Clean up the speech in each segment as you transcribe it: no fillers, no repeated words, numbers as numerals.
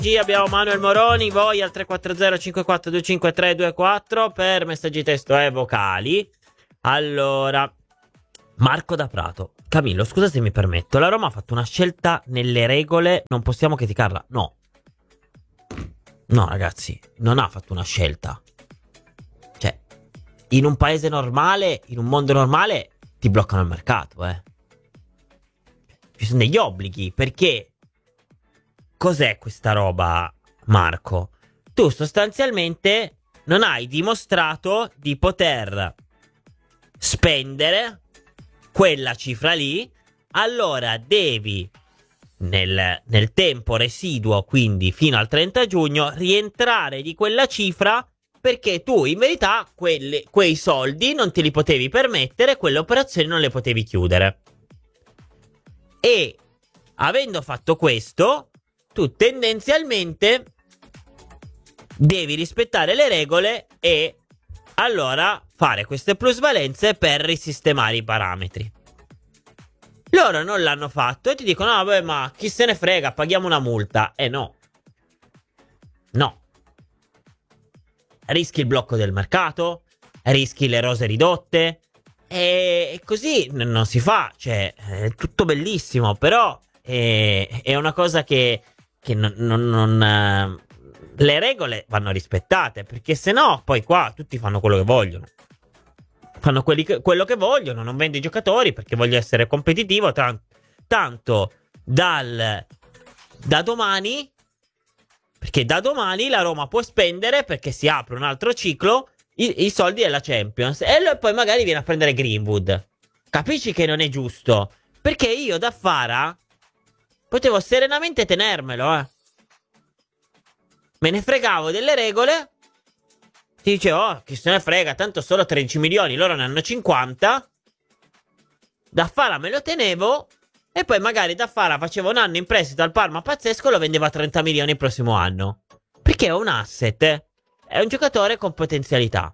Abbiamo Manuel Moroni, voi al 340 5425 324 per messaggi testo e vocali. Allora, Marco da Prato. Camillo, scusa se mi permetto, la Roma ha fatto una scelta nelle regole, non possiamo criticarla. No, ragazzi, non ha fatto una scelta. Cioè, in un paese normale, in un mondo normale, ti bloccano il mercato, Ci sono degli obblighi, perché cos'è questa roba, Marco? Tu sostanzialmente non hai dimostrato di poter spendere quella cifra lì, allora devi nel tempo residuo, quindi fino al 30 giugno, rientrare di quella cifra, perché tu in verità quei soldi non te li potevi permettere, quelle operazioni non le potevi chiudere. E avendo fatto questo, tu tendenzialmente devi rispettare le regole e allora fare queste plusvalenze per risistemare i parametri. Loro non l'hanno fatto e ti dicono: no, vabbè, ma chi se ne frega, paghiamo una multa. No, rischi il blocco del mercato, rischi le rose ridotte, e così non si fa. Cioè, è tutto bellissimo, però è una cosa che non le regole vanno rispettate, perché se no poi qua tutti fanno quello che vogliono. Fanno quello che vogliono, non vendo i giocatori perché voglio essere competitivo. Tanto da domani, perché da domani la Roma può spendere, perché si apre un altro ciclo, i soldi della Champions, e poi magari viene a prendere Greenwood. Capisci che non è giusto? Perché io da Fara potevo serenamente tenermelo, Me ne fregavo delle regole. Ti dicevo: oh, chi se ne frega, tanto solo 13 milioni, loro ne hanno 50. Da Fara me lo tenevo, e poi magari da Fara facevo un anno in prestito al Parma pazzesco, lo vendeva a 30 milioni il prossimo anno. Perché è un asset, è un giocatore con potenzialità.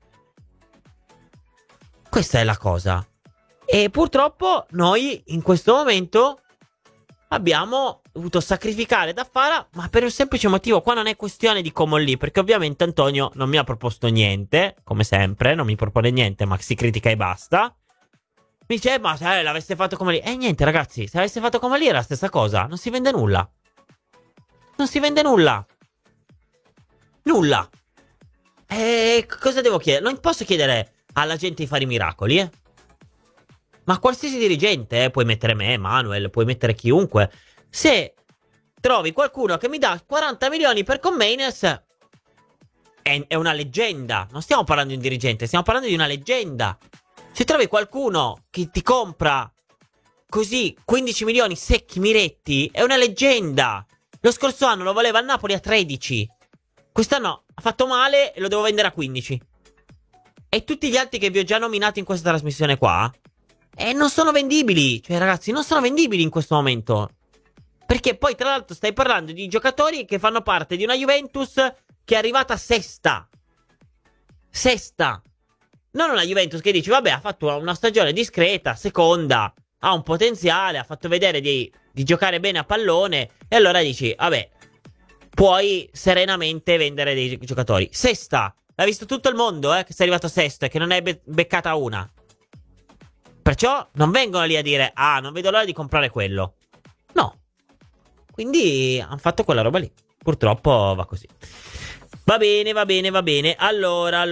Questa è la cosa. E purtroppo noi in questo momento abbiamo dovuto sacrificare da Fara, ma per un semplice motivo. Qua non è questione di Coman lì, perché ovviamente Antonio non mi ha proposto niente, come sempre, non mi propone niente, ma si critica e basta. Mi dice: ma se l'avesse fatto come lì. Niente, ragazzi, se l'avesse fatto come lì era la stessa cosa. Non si vende nulla. Non si vende nulla. Nulla. Cosa devo chiedere? Non posso chiedere alla gente di fare i miracoli, Ma qualsiasi dirigente, puoi mettere me, Manuel, puoi mettere chiunque. Se trovi qualcuno che mi dà 40 milioni per Conmainers, è una leggenda. Non stiamo parlando di un dirigente, stiamo parlando di una leggenda. Se trovi qualcuno che ti compra così 15 milioni secchi miretti, è una leggenda. Lo scorso anno lo voleva a Napoli a 13. Quest'anno ha fatto male e lo devo vendere a 15. E tutti gli altri che vi ho già nominato in questa trasmissione qua non sono vendibili. Cioè, ragazzi, non sono vendibili in questo momento. Perché poi, tra l'altro, stai parlando di giocatori che fanno parte di una Juventus che è arrivata sesta. Sesta. Non una Juventus che dici: vabbè, ha fatto una stagione discreta, seconda, ha un potenziale, ha fatto vedere di giocare bene a pallone, e allora dici: vabbè, puoi serenamente vendere dei giocatori. Sesta. L'ha visto tutto il mondo, che sei arrivato sesto e che non hai beccata una. Perciò non vengono lì a dire: ah, non vedo l'ora di comprare quello. No. Quindi hanno fatto quella roba lì. Purtroppo va così. Va bene, va bene, va bene. Allora.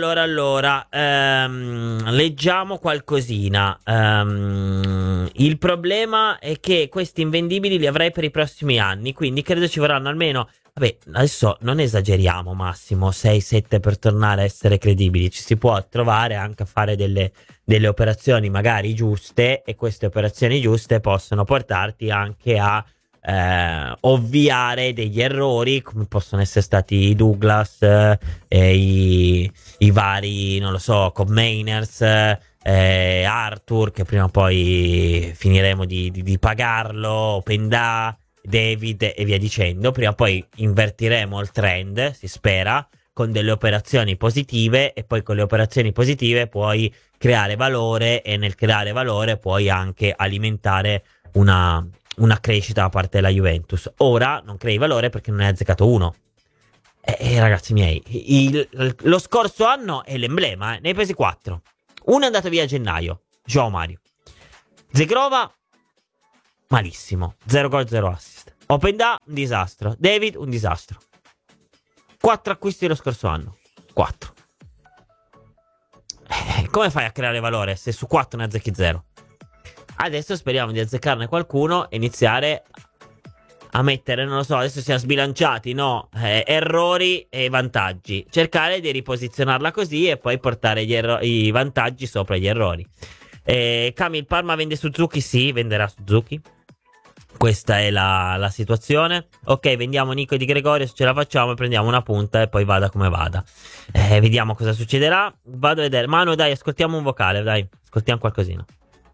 Leggiamo qualcosina. Il problema è che questi invendibili li avrai per i prossimi anni, quindi credo ci vorranno almeno... Vabbè, adesso non esageriamo, massimo 6-7 per tornare a essere credibili. Ci si può trovare anche a fare delle operazioni magari giuste, e queste operazioni giuste possono portarti anche a ovviare degli errori, come possono essere stati i Douglas, i vari, non lo so, Conmainers, Arthur, che prima o poi finiremo di pagarlo, Openda, David e via dicendo. Prima o poi invertiremo il trend, si spera, con delle operazioni positive, e poi con le operazioni positive puoi creare valore, e nel creare valore puoi anche alimentare una una crescita da parte della Juventus. Ora non crei valore perché non ne hai azzeccato uno. Ragazzi miei, lo scorso anno è l'emblema, ne hai presi 4. Uno è andato via a gennaio, João Mario. Zegrova, malissimo, 0 gol, 0 assist. Openda, un disastro. David, un disastro. 4 acquisti lo scorso anno. 4. Come fai a creare valore se su 4 ne azzecchi 0? Adesso speriamo di azzeccarne qualcuno e iniziare a mettere, non lo so, adesso siamo sbilanciati, no? Errori e vantaggi. Cercare di riposizionarla così e poi portare i vantaggi sopra gli errori. Kami, il Parma vende Suzuki? Sì, venderà Suzuki. Questa è la situazione. Ok, vendiamo Nico Di Gregorio, se ce la facciamo prendiamo una punta e poi vada come vada. Vediamo cosa succederà. Vado a vedere. Manu, dai, ascoltiamo un vocale, dai. Ascoltiamo qualcosina.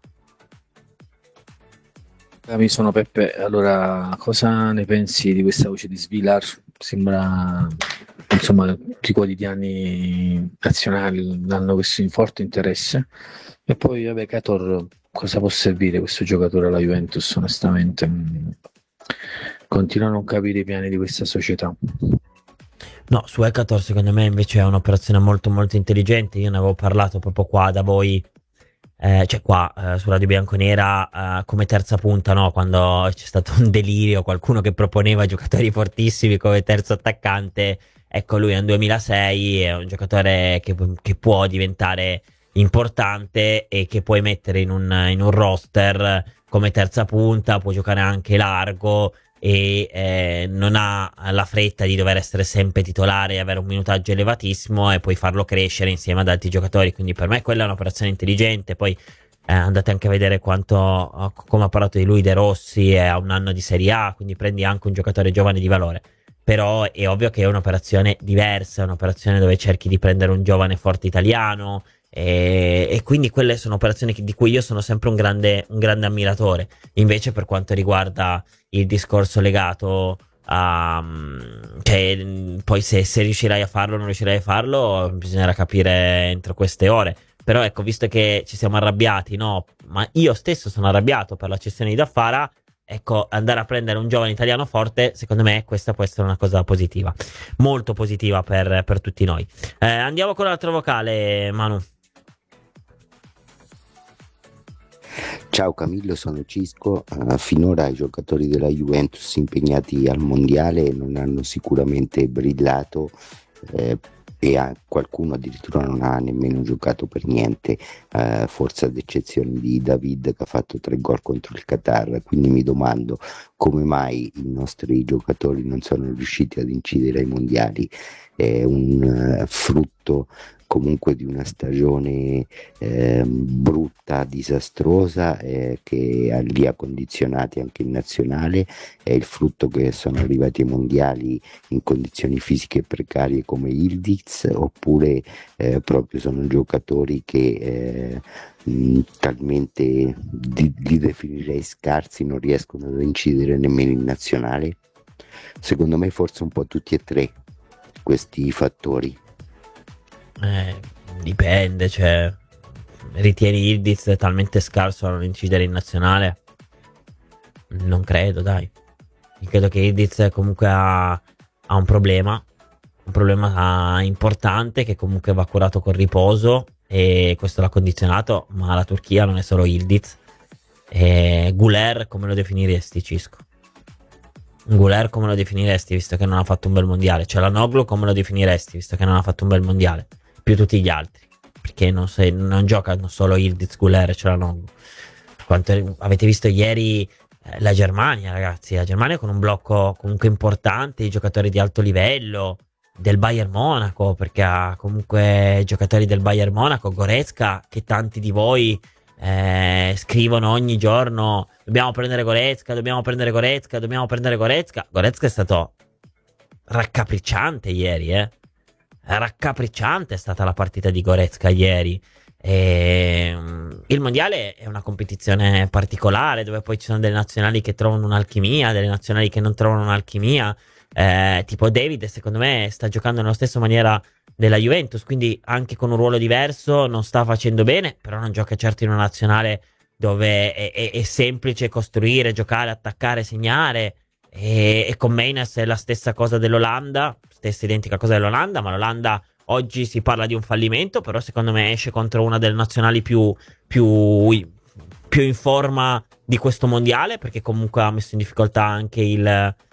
Mi sono Peppe, allora cosa ne pensi di questa voce di Svilar? Sembra, insomma, tutti i quotidiani nazionali hanno questo forte interesse. E poi, vabbè, Cator, cosa può servire questo giocatore alla Juventus, onestamente? Continuo a non capire i piani di questa società. No, su Ecator secondo me invece è un'operazione molto molto intelligente. Io ne avevo parlato proprio qua da voi, cioè qua su Radio Bianconera, come terza punta, no? Quando c'è stato un delirio, qualcuno che proponeva giocatori fortissimi come terzo attaccante. Ecco, lui è un 2006, è un giocatore che può diventare importante e che puoi mettere in un roster come terza punta, può giocare anche largo e non ha la fretta di dover essere sempre titolare e avere un minutaggio elevatissimo e poi farlo crescere insieme ad altri giocatori. Quindi per me quella è un'operazione intelligente. Poi andate anche a vedere come ha parlato di lui De Rossi, è a un anno di Serie A, quindi prendi anche un giocatore giovane di valore. Però è ovvio che è un'operazione diversa, è un'operazione dove cerchi di prendere un giovane forte italiano e quindi quelle sono operazioni di cui io sono sempre un grande ammiratore. Invece per quanto riguarda il discorso legato a cioè, poi se riuscirai a farlo o non riuscirai a farlo bisognerà capire entro queste ore. Però ecco, visto che ci siamo arrabbiati, no, ma io stesso sono arrabbiato per la cessione di Daffara, ecco, andare a prendere un giovane italiano forte, secondo me questa può essere una cosa positiva, molto positiva per tutti noi. Andiamo con l'altro vocale, Manu. Ciao Camillo, sono Cisco. Finora i giocatori della Juventus impegnati al mondiale non hanno sicuramente brillato, qualcuno addirittura non ha nemmeno giocato per niente, forse ad eccezione di David che ha fatto 3 gol contro il Qatar. Quindi mi domando come mai i nostri giocatori non sono riusciti ad incidere ai mondiali. È un frutto comunque di una stagione brutta, disastrosa, che li ha condizionati anche in nazionale. È il frutto che sono arrivati ai mondiali in condizioni fisiche precarie come Ildiz, oppure proprio sono giocatori che talmente li definirei scarsi, non riescono ad incidere nemmeno in nazionale? Secondo me forse un po' tutti e tre questi fattori. Dipende, cioè, ritieni Ildiz talmente scarso da non incidere in nazionale? Non credo, dai. Io credo che Ildiz comunque ha un problema importante che comunque va curato con riposo e questo l'ha condizionato, ma la Turchia non è solo Ildiz. Guler come lo definiresti, Cisco? Guler come lo definiresti visto che non ha fatto un bel mondiale? Çalhanoğlu come lo definiresti visto che non ha fatto un bel mondiale? Più tutti gli altri, perché non giocano solo Ildiz, Guler e Çalhanoğlu. Quanto avete visto ieri la Germania, ragazzi, la Germania con un blocco comunque importante di giocatori di alto livello del Bayern Monaco, perché ha comunque giocatori del Bayern Monaco, Goretzka, che tanti di voi scrivono ogni giorno: dobbiamo prendere Goretzka, dobbiamo prendere Goretzka, dobbiamo prendere Goretzka. Goretzka è stato raccapricciante ieri, raccapricciante è stata la partita di Goretzka ieri. Il mondiale è una competizione particolare dove poi ci sono delle nazionali che trovano un'alchimia, delle nazionali che non trovano un'alchimia. Tipo David, secondo me, sta giocando nella stessa maniera della Juventus, quindi anche con un ruolo diverso non sta facendo bene, però non gioca certo in una nazionale dove è semplice costruire, giocare, attaccare, segnare. E con Mainers è la stessa cosa dell'Olanda, stessa identica cosa dell'Olanda, ma l'Olanda oggi si parla di un fallimento, però secondo me esce contro una delle nazionali più in forma di questo mondiale, perché comunque ha messo in difficoltà anche